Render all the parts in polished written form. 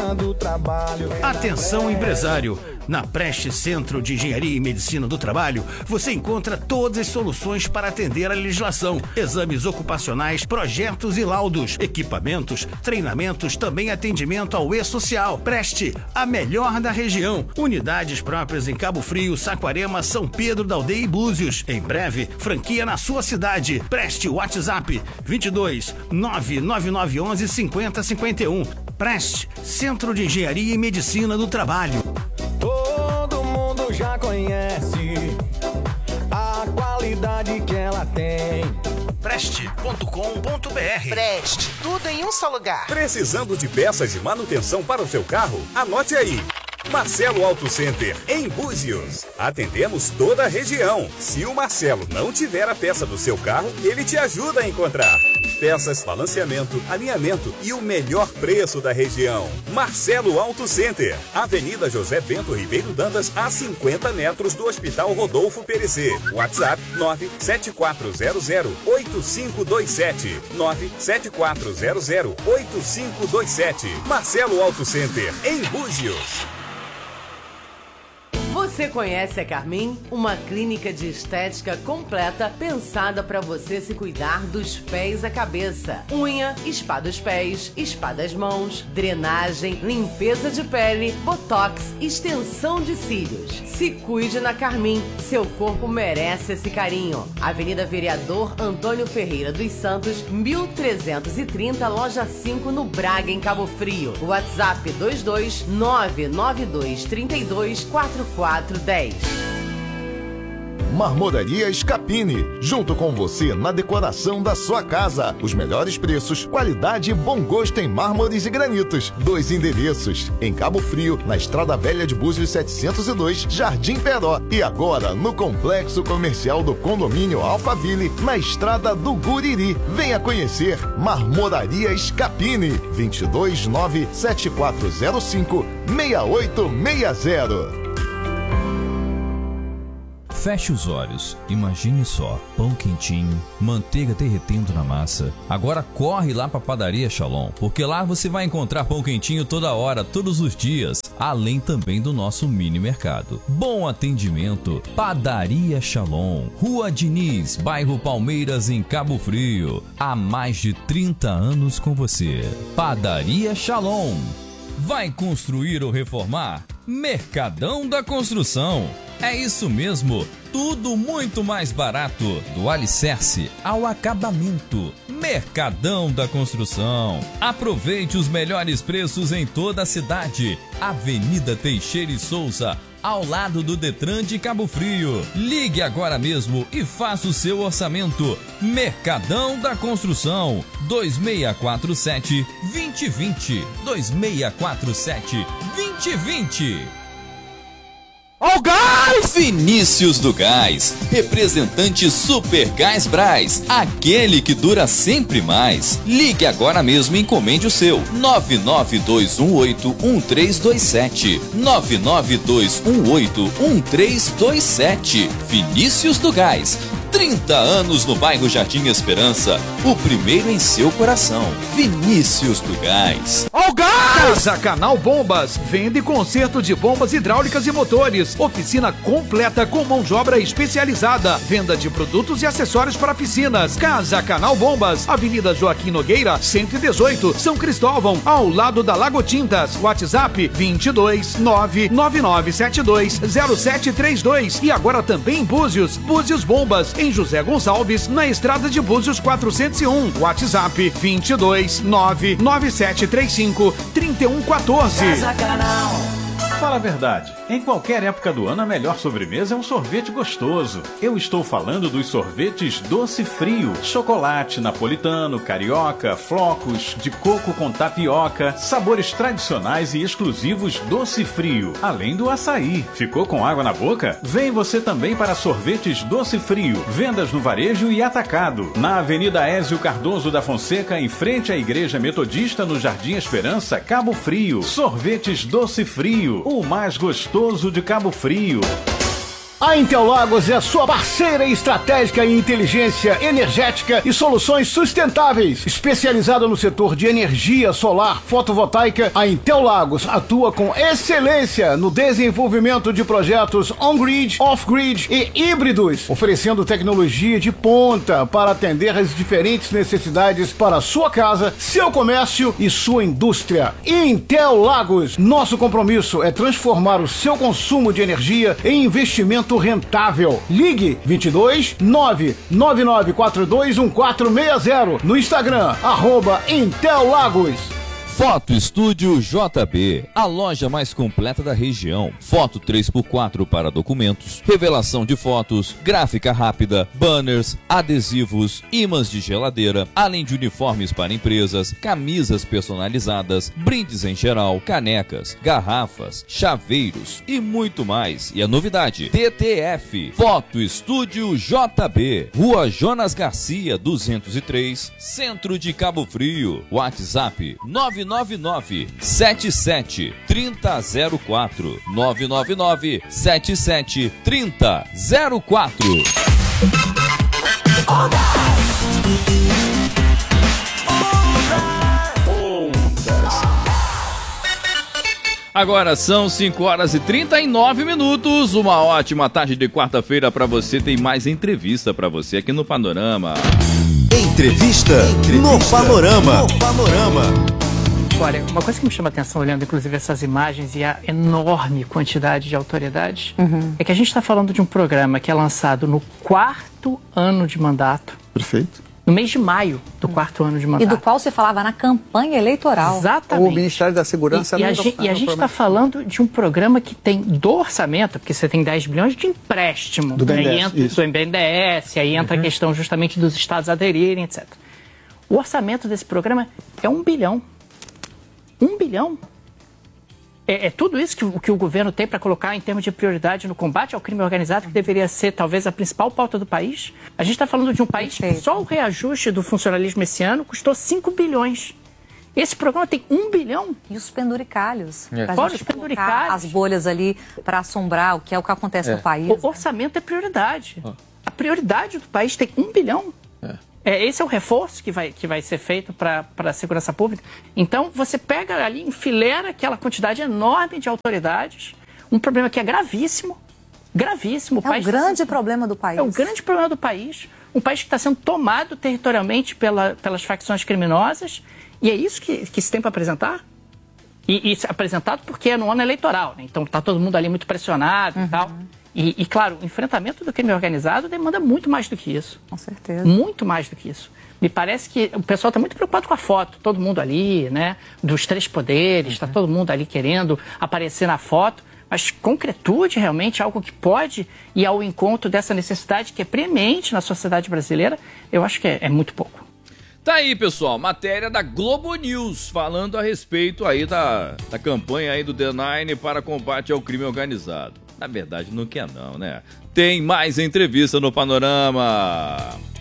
Medicina do Trabalho. Atenção, empresário! Na Preste Centro de Engenharia e Medicina do Trabalho, você encontra todas as soluções para atender a legislação, exames ocupacionais, projetos e laudos, equipamentos, treinamentos, também atendimento ao E-Social. Preste, a melhor da região. Unidades próprias em Cabo Frio, Saquarema, São Pedro da Aldeia e Búzios. Em breve, franquia na sua cidade. Preste, WhatsApp 22 99911 5051. Preste, Centro de Engenharia e Medicina do Trabalho. Todo mundo já conhece a qualidade que ela tem. Preste.com.br. Preste, tudo em um só lugar. Precisando de peças de manutenção para o seu carro? Anote aí. Marcelo Auto Center, em Búzios. Atendemos toda a região. Se o Marcelo não tiver a peça do seu carro, ele te ajuda a encontrar. Peças, balanceamento, alinhamento e o melhor preço da região. Marcelo Auto Center, Avenida José Bento Ribeiro Dantas, a 50 metros do Hospital Rodolfo Perecê. WhatsApp 97400-8527. 97400-8527. Marcelo Auto Center, em Búzios. Você conhece a Carmin? Uma clínica de estética completa pensada para você se cuidar dos pés à cabeça. Unha, spa dos pés, spa das mãos, drenagem, limpeza de pele, botox, extensão de cílios. Se cuide na Carmin, seu corpo merece esse carinho. Avenida Vereador Antônio Ferreira dos Santos, 1330, loja 5, no Braga, em Cabo Frio. WhatsApp 22 992 32 4410. Marmoraria Scapini, junto com você na decoração da sua casa. Os melhores preços, qualidade e bom gosto em mármores e granitos. 2 endereços, em Cabo Frio, na Estrada Velha de Búzios 702, Jardim Peró. E agora no Complexo Comercial do Condomínio Alphaville, na Estrada do Guriri. Venha conhecer Marmoraria Scapini, 229-7405-6860. Feche os olhos, imagine só, pão quentinho, manteiga derretendo na massa. Agora corre lá para a Padaria Shalom, porque lá você vai encontrar pão quentinho toda hora, todos os dias, além também do nosso mini mercado. Bom atendimento, Padaria Shalom, Rua Diniz, bairro Palmeiras, em Cabo Frio. Há mais de 30 anos com você. Padaria Shalom. Vai construir ou reformar? Mercadão da Construção. É isso mesmo, tudo muito mais barato, do alicerce ao acabamento. Mercadão da Construção. Aproveite os melhores preços em toda a cidade. Avenida Teixeira e Souza, ao lado do Detran de Cabo Frio. Ligue agora mesmo e faça o seu orçamento. Mercadão da Construção, 2647-2020. 2647-2020. Ó o gás! Vinícius do Gás, representante Super Gás Brás, aquele que dura sempre mais. Ligue agora mesmo e encomende o seu. 992181327. 992181327. Vinícius do Gás. 30 anos no bairro Jardim Esperança, o primeiro em seu coração. Vinícius do Gás. Ó o gás! Casa Canal Bombas, vende conserto de bombas hidráulicas e motores. Oficina completa com mão de obra especializada. Venda de produtos e acessórios para piscinas. Casa Canal Bombas, Avenida Joaquim Nogueira, 118, São Cristóvão, ao lado da Lago Tintas. WhatsApp 22 99972 0732. E agora também em Búzios, Búzios Bombas, em José Gonçalves, na Estrada de Búzios 401. WhatsApp 22 99735 3114. Casa Canal. Fala a verdade, em qualquer época do ano a melhor sobremesa é um sorvete gostoso. Eu estou falando dos sorvetes Doce Frio, chocolate, napolitano, carioca, flocos, de coco com tapioca, sabores tradicionais e exclusivos Doce Frio, além do açaí. Ficou com água na boca? Vem você também para sorvetes Doce Frio, vendas no varejo e atacado, na Avenida Ézio Cardoso da Fonseca, em frente à Igreja Metodista, no Jardim Esperança, Cabo Frio. Sorvetes Doce Frio, o mais gostoso de Cabo Frio. A Interlagos é a sua parceira estratégica em inteligência energética e soluções sustentáveis. Especializada no setor de energia solar fotovoltaica, a Interlagos atua com excelência no desenvolvimento de projetos on-grid, off-grid e híbridos, oferecendo tecnologia de ponta para atender às diferentes necessidades para a sua casa, seu comércio e sua indústria. Interlagos, nosso compromisso é transformar o seu consumo de energia em investimento rentável. Ligue 22 99942 1460 no Instagram @Interlagos. Foto Estúdio JB, a loja mais completa da região. Foto 3x4 para documentos, revelação de fotos, gráfica rápida, banners, adesivos, ímãs de geladeira, além de uniformes para empresas, camisas personalizadas, brindes em geral, canecas, garrafas, chaveiros e muito mais. E a novidade, TTF, Foto Estúdio JB, Rua Jonas Garcia, 203, Centro de Cabo Frio. WhatsApp 999-77-3004. 999-77-3004. Agora são 5h39. Uma ótima tarde de quarta-feira para você. Tem mais entrevista para você aqui no Panorama. Entrevista no Panorama. Olha, uma coisa que me chama a atenção, olhando inclusive essas imagens e a enorme quantidade de autoridades, é que a gente está falando de um programa que é lançado no 4º ano de mandato. Perfeito. No mês de maio do 4º ano de mandato. E do qual você falava na campanha eleitoral. Exatamente. O Ministério da Segurança... E a gente está falando de um programa que tem do orçamento, porque você tem 10 bilhões de empréstimo. Do BNDES, do BNDES, aí entra a questão justamente dos estados aderirem, etc. O orçamento desse programa é 1 bilhão. 1 bilhão. É tudo isso que o governo tem para colocar em termos de prioridade no combate ao crime organizado, que deveria ser talvez a principal pauta do país. A gente está falando de um país que só o reajuste do funcionalismo esse ano custou 5 bilhões. Esse programa tem 1 bilhão. E os penduricalhos. Fora os penduricalhos. As bolhas ali para assombrar o que acontece no país. O orçamento é prioridade. A prioridade do país tem 1 bilhão. Esse é o reforço que vai ser feito para a segurança pública. Então, você pega ali, enfileira aquela quantidade enorme de autoridades, um problema que é gravíssimo, gravíssimo. É o grande problema do país. É o grande problema do país. Um país que está sendo tomado territorialmente pelas facções criminosas, e é isso que se tem para apresentar? E apresentado porque é no ano eleitoral, né? Então está todo mundo ali muito pressionado e tal. E, claro, o enfrentamento do crime organizado demanda muito mais do que isso. Com certeza. Muito mais do que isso. Me parece que o pessoal está muito preocupado com a foto. Todo mundo ali, né? Dos 3 poderes, está todo mundo ali querendo aparecer na foto. Mas concretude, realmente, algo que pode ir ao encontro dessa necessidade que é premente na sociedade brasileira, eu acho que é muito pouco. Tá aí, pessoal, matéria da Globo News, falando a respeito aí da campanha aí do D9 para combate ao crime organizado. Na verdade, não quer não, né? Tem mais entrevista no Panorama.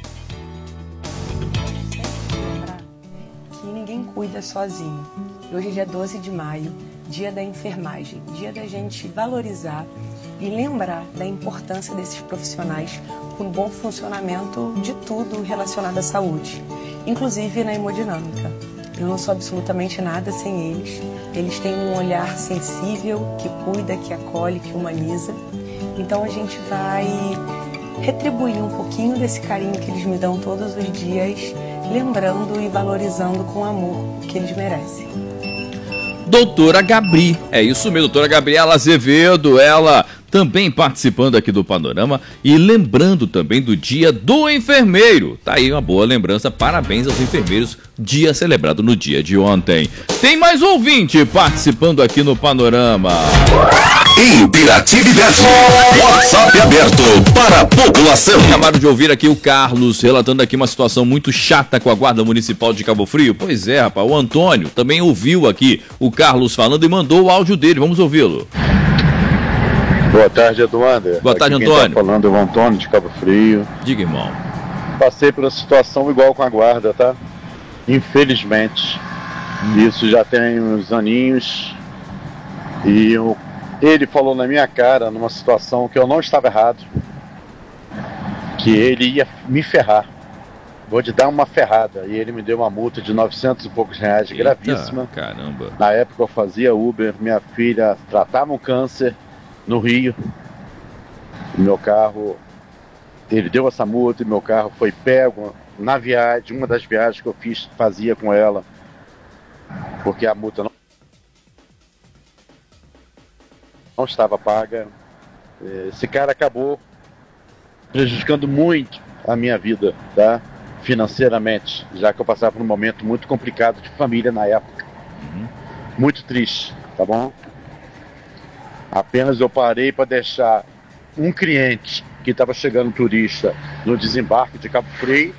Que ninguém cuida sozinho. Hoje é dia 12 de maio, dia da enfermagem, dia da gente valorizar e lembrar da importância desses profissionais para o bom funcionamento de tudo relacionado à saúde, inclusive na hemodinâmica. Eu não sou absolutamente nada sem eles. Eles têm um olhar sensível, que cuida, que acolhe, que humaniza. Então a gente vai retribuir um pouquinho desse carinho que eles me dão todos os dias, lembrando e valorizando com amor que eles merecem. Doutora Gabri, é isso mesmo, doutora Gabriela Azevedo, ela também participando aqui do Panorama e lembrando também do Dia do Enfermeiro. Tá aí uma boa lembrança, parabéns aos enfermeiros, dia celebrado no dia de ontem. Tem mais ouvinte participando aqui no Panorama. Interatividade, WhatsApp aberto para a população. Acabaram de ouvir aqui o Carlos relatando aqui uma situação muito chata com a Guarda Municipal de Cabo Frio. Pois é, rapaz, o Antônio também ouviu aqui o Carlos falando e mandou o áudio dele, vamos ouvi-lo. Boa tarde, Eduardo. Boa tarde, aqui Antônio. Quem tá falando é o Antônio de Cabo Frio. Diga, irmão. Passei por uma situação igual com a guarda, tá? Infelizmente. Isso já tem uns aninhos. E Ele falou na minha cara, numa situação que eu não estava errado, que ele ia me ferrar. Vou te dar uma ferrada. E ele me deu uma multa de 900 e poucos reais, gravíssima. Caramba. Na época eu fazia Uber, minha filha tratava um câncer no Rio. Meu carro, ele deu essa multa e meu carro foi pego na viagem, uma das viagens que eu fazia com ela, porque a multa não estava paga. Esse cara acabou prejudicando muito a minha vida, tá? Financeiramente, já que eu passava por um momento muito complicado de família na época. Muito triste, tá bom? Apenas eu parei para deixar um cliente que estava chegando turista no desembarque de Cabo Frio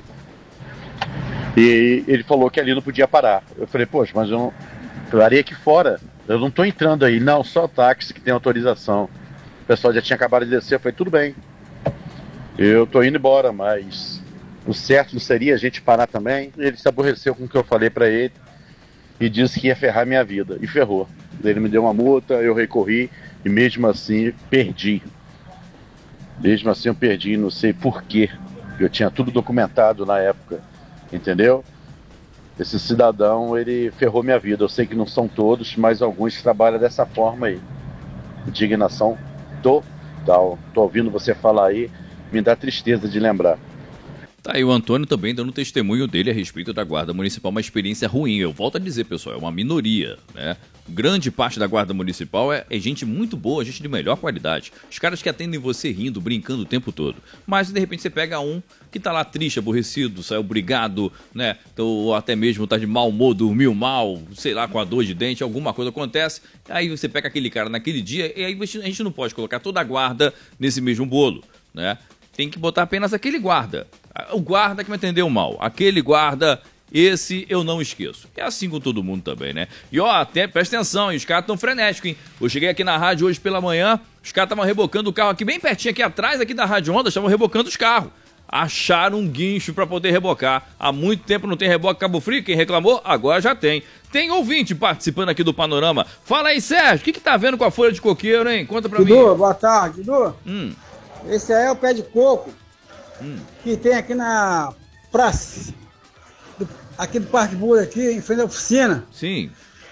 e ele falou que ali não podia parar. Eu falei, poxa, mas eu parei aqui fora, eu não estou entrando aí. Não, só o táxi que tem autorização. O pessoal já tinha acabado de descer. Eu falei, tudo bem, eu estou indo embora, mas o certo não seria a gente parar também? Ele se aborreceu com o que eu falei para ele e disse que ia ferrar minha vida, e ferrou. Ele me deu uma multa, eu recorri e mesmo assim perdi. Mesmo assim eu perdi, não sei porquê. Eu tinha tudo documentado na época, entendeu? Esse cidadão, ele ferrou minha vida. Eu sei que não são todos, mas alguns trabalham dessa forma aí. Indignação total. Tô ouvindo você falar aí, me dá tristeza de lembrar. Tá aí o Antônio também dando testemunho dele a respeito da Guarda Municipal, uma experiência ruim. Eu volto a dizer, pessoal, é uma minoria, né? Grande parte da Guarda Municipal é gente muito boa, gente de melhor qualidade. Os caras que atendem você rindo, brincando o tempo todo. Mas de repente você pega um que tá lá triste, aborrecido, saiu brigado, né? Ou até mesmo tá de mau humor, dormiu mal, sei lá, com a dor de dente, alguma coisa acontece. Aí você pega aquele cara naquele dia e aí a gente não pode colocar toda a guarda nesse mesmo bolo, né? Tem que botar apenas aquele guarda. O guarda que me atendeu mal. Aquele guarda, esse eu não esqueço. É assim com todo mundo também, né? E ó, presta atenção, os caras estão frenéticos, hein? Eu cheguei aqui na rádio hoje pela manhã, os caras estavam rebocando o carro aqui bem pertinho, aqui atrás, aqui da Rádio Onda, estavam rebocando os carros. Acharam um guincho pra poder rebocar. Há muito tempo não tem reboque Cabo Frio, quem reclamou, agora já tem. Tem ouvinte participando aqui do Panorama. Fala aí, Sérgio, o que tá vendo com a folha de coqueiro, hein? Conta pra mim. Dudu, boa tarde, Dudu. Esse aí é o pé de coco que tem aqui na praça, aqui do Parque Buda, aqui em frente à oficina. Sim.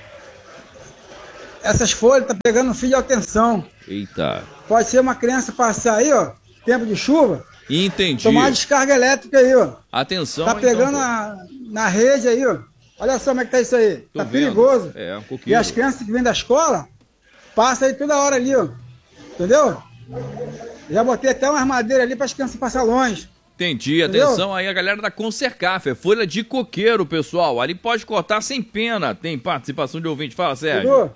Essas folhas tá pegando um fio de altenção. Eita. Pode ser uma criança passar aí, ó, tempo de chuva. Entendi. Tomar descarga elétrica aí, ó. Atenção. Tá pegando então, na rede aí, ó. Olha só como é que tá isso aí. Tá perigoso. É, um pouquinho. E as crianças que vêm da escola, passam aí toda hora ali, ó. Entendeu? Já botei até uma armadeira ali para as crianças passar longe. Entendi. Atenção aí a galera da Concercaf. É folha de coqueiro, pessoal. Ali pode cortar sem pena. Tem participação de ouvinte. Fala, Sérgio.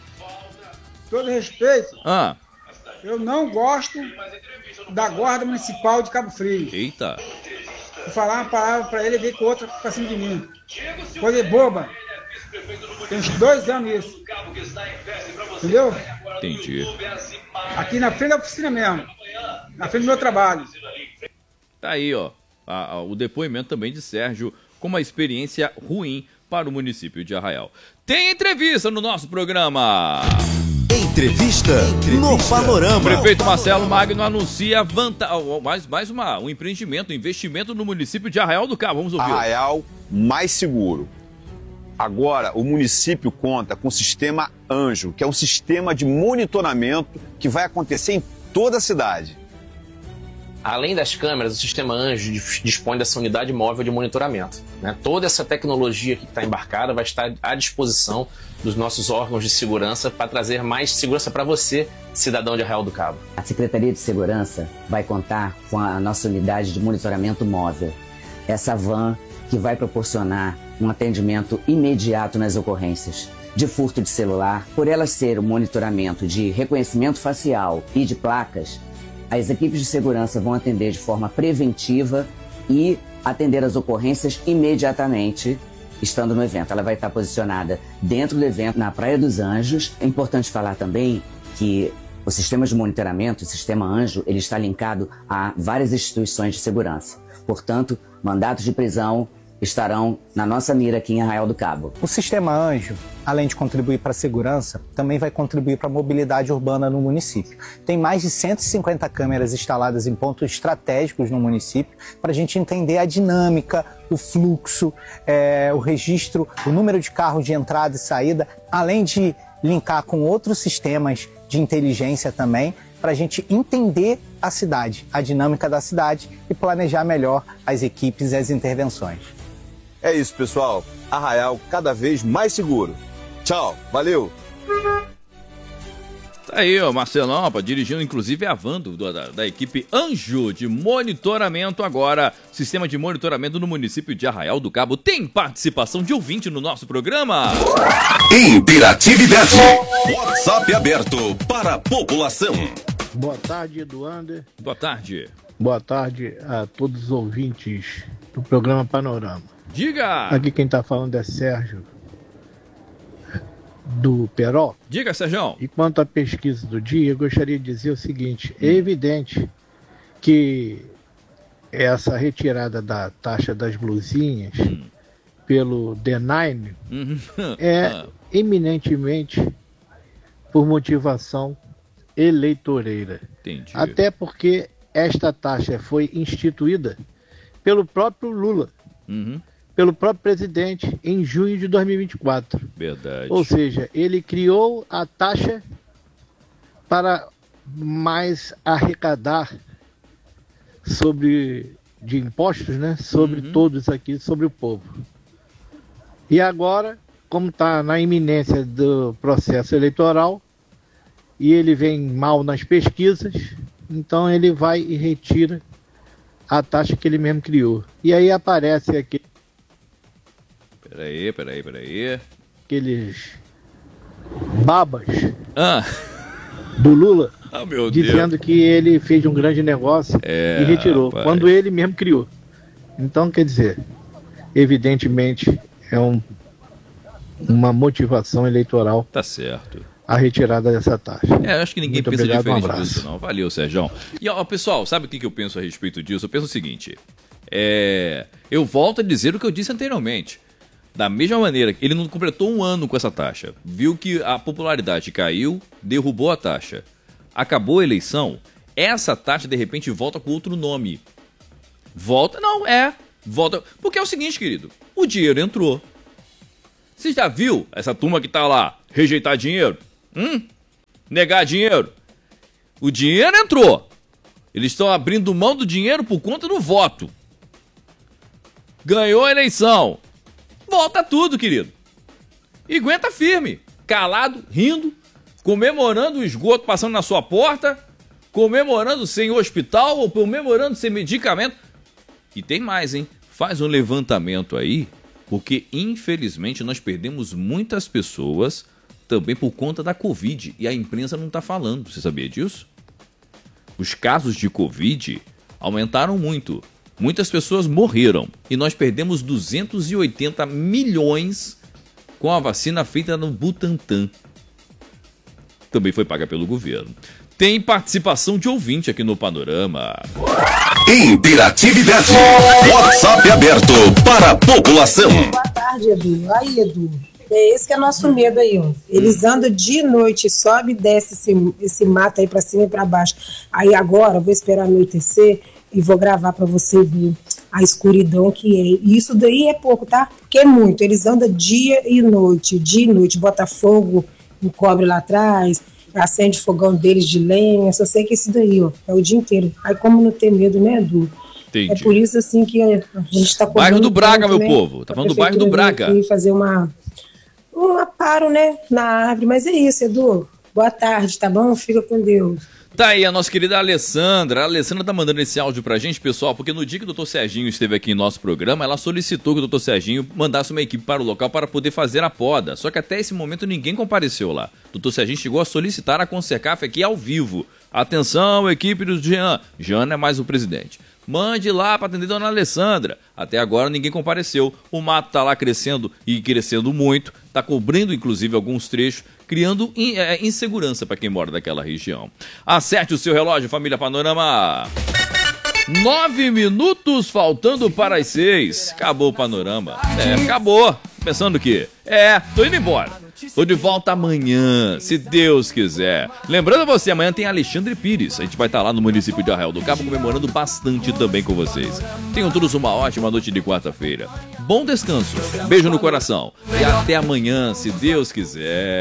Todo respeito. Eu não gosto da Guarda Municipal de Cabo Frio. Eita. Vou falar uma palavra para ele e ver com outra pra cima de mim. Coisa boba. Tem uns 2 anos isso. Entendeu? Entendi. Aqui na frente da oficina mesmo. Na frente do meu trabalho. Tá aí, ó. O depoimento também de Sérgio com uma experiência ruim para o município de Arraial. Tem entrevista no nosso programa. Entrevista no Panorama. O prefeito Marcelo Magno anuncia mais um empreendimento, um investimento no município de Arraial do Cabo. Vamos ouvir. Arraial mais seguro. Agora, o município conta com o sistema Anjo, que é um sistema de monitoramento que vai acontecer em toda a cidade. Além das câmeras, o sistema Anjo dispõe dessa unidade móvel de monitoramento, né? Toda essa tecnologia que está embarcada vai estar à disposição dos nossos órgãos de segurança para trazer mais segurança para você, cidadão de Arraial do Cabo. A Secretaria de Segurança vai contar com a nossa unidade de monitoramento móvel. Essa van que vai proporcionar um atendimento imediato nas ocorrências de furto de celular. Por elas ser um monitoramento de reconhecimento facial e de placas, as equipes de segurança vão atender de forma preventiva e atender as ocorrências imediatamente, estando no evento. Ela vai estar posicionada dentro do evento, na Praia dos Anjos. É importante falar também que o sistema de monitoramento, o sistema Anjo, ele está linkado a várias instituições de segurança. Portanto, mandatos de prisão estarão na nossa mira aqui em Arraial do Cabo. O Sistema Anjo, além de contribuir para a segurança, também vai contribuir para a mobilidade urbana no município. Tem mais de 150 câmeras instaladas em pontos estratégicos no município para a gente entender a dinâmica, o fluxo, o registro, o número de carros de entrada e saída, além de linkar com outros sistemas de inteligência também, para a gente entender a cidade, a dinâmica da cidade e planejar melhor as equipes e as intervenções. É isso, pessoal. Arraial cada vez mais seguro. Tchau, valeu! Tá aí, ó, Marcelão, dirigindo inclusive a van da equipe Anjo de monitoramento agora. Sistema de monitoramento no município de Arraial do Cabo. Tem participação de ouvinte no nosso programa. Interatividade. WhatsApp aberto para a população. Boa tarde, Eduander. Boa tarde. Boa tarde a todos os ouvintes do programa Panorama. Diga! Aqui quem tá falando é Sérgio, do Peró. Diga, Sérgio. E quanto à pesquisa do dia, eu gostaria de dizer o seguinte: é evidente que essa retirada da taxa das blusinhas pelo D9 é eminentemente por motivação eleitoreira. Entendi. Até porque esta taxa foi instituída pelo próprio Lula. Pelo próprio presidente em junho de 2024. Verdade. Ou seja, ele criou a taxa para mais arrecadar de impostos, né? Sobre todos aqui, sobre o povo. E agora, como está na iminência do processo eleitoral, e ele vem mal nas pesquisas, então ele vai e retira a taxa que ele mesmo criou. E aí aparece aqui Peraí. Aqueles babas do Lula meu dizendo Deus. que ele fez um grande negócio e retirou, rapaz. quando ele mesmo criou. Então, quer dizer, evidentemente é uma motivação eleitoral. Tá certo. A retirada dessa taxa. Acho que ninguém Muito pensa obrigado, diferente um abraço. disso, não. Valeu, Sérgio. E, ó, pessoal, sabe o que eu penso a respeito disso? Eu penso o seguinte, eu volto a dizer o que eu disse anteriormente. Da mesma maneira, ele não completou um ano com essa taxa. Viu que a popularidade caiu, derrubou a taxa. Acabou a eleição, essa taxa de repente volta com outro nome. Volta. Porque é o seguinte, querido, o dinheiro entrou. Você já viu essa turma que tá lá, rejeitar dinheiro? Negar dinheiro? O dinheiro entrou. Eles estão abrindo mão do dinheiro por conta do voto. Ganhou a eleição. Volta tudo, querido. E aguenta firme, calado, rindo, comemorando o esgoto passando na sua porta, comemorando sem hospital ou comemorando sem medicamento. E tem mais, hein? Faz um levantamento aí, porque infelizmente nós perdemos muitas pessoas também por conta da Covid e a imprensa não está falando. Você sabia disso? Os casos de Covid aumentaram muito. Muitas pessoas morreram e nós perdemos 280 milhões com a vacina feita no Butantan. Também foi paga pelo governo. Tem participação de ouvinte aqui no Panorama. Interatividade. WhatsApp aberto para a população. Boa tarde, Edu. Aí, Edu. Esse que é nosso medo aí, ó. Eles andam de noite, sobe e desce esse mato aí pra cima e pra baixo. Aí agora, eu vou esperar anoitecer e vou gravar pra você ver a escuridão que é. E isso daí é pouco, tá? Porque é muito. Eles andam dia e noite, bota fogo, encobre lá atrás, acende fogão deles de lenha. Só sei que esse daí, ó, é o dia inteiro. Aí como não ter medo, né, Edu? Entendi. É por isso, assim, que a gente tá... Bairro do Braga, meu povo. Tá falando do bairro do Braga. Fazer um aparo, né, na árvore. Mas é isso, Edu. Boa tarde, tá bom? Fica com Deus. Tá aí a nossa querida Alessandra. A Alessandra tá mandando esse áudio pra gente, pessoal, porque no dia que o Dr. Serginho esteve aqui em nosso programa, ela solicitou que o Dr. Serginho mandasse uma equipe para o local para poder fazer a poda. Só que até esse momento ninguém compareceu lá. O Dr. Serginho chegou a solicitar a Concercaf aqui ao vivo. Atenção, equipe do Jean. Jean não é mais o presidente. Mande lá para atender a dona Alessandra. Até agora ninguém compareceu. O mato tá lá crescendo e crescendo muito. Tá cobrindo, inclusive, alguns trechos, criando insegurança para quem mora daquela região. Acerte o seu relógio, família Panorama. 9 minutos faltando para as 6. Acabou o panorama. Acabou. Pensando o quê? Tô indo embora. Tô de volta amanhã, se Deus quiser. Lembrando você, amanhã tem Alexandre Pires. A gente vai estar lá no município de Arraial do Cabo comemorando bastante também com vocês. Tenham todos uma ótima noite de quarta-feira. Bom descanso, beijo no coração e até amanhã, se Deus quiser.